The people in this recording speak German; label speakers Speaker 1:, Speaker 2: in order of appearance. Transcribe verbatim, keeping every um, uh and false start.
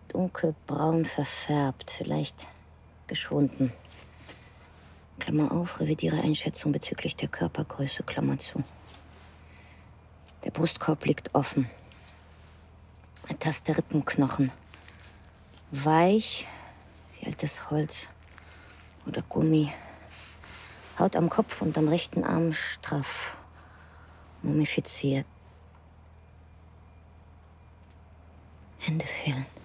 Speaker 1: dunkelbraun verfärbt, vielleicht geschwunden. Klammer auf, revidiere Einschätzung bezüglich der Körpergröße, Klammer zu. Der Brustkorb liegt offen. Ertaste Rippenknochen. Weich, wie altes Holz oder Gummi. Haut am Kopf und am rechten Arm straff, mumifiziert. Hände fehlen.